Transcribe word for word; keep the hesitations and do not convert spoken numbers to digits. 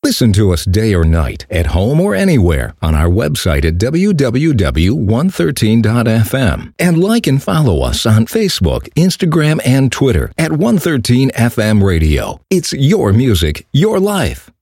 Listen to us day or night, at home or anywhere, on our website at w w w dot one thirteen dot f m. And like and follow us on Facebook, Instagram, and Twitter at one thirteen F M Radio. It's your music, your life.